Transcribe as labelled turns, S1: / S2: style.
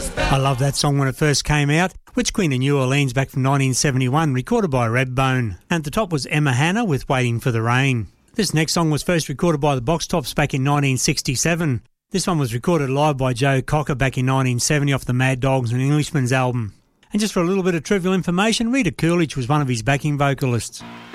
S1: I love that song when it first came out. Witch Queen of New Orleans back from 1971, recorded by Redbone. And at the top was Emma Hanna with Waiting for the Rain. This next song was first recorded by the Box Tops back in 1967. This one was recorded live by Joe Cocker back in 1970 off the Mad Dogs and Englishman's album. And just for a little bit of trivial information, Rita Coolidge was one of his backing vocalists.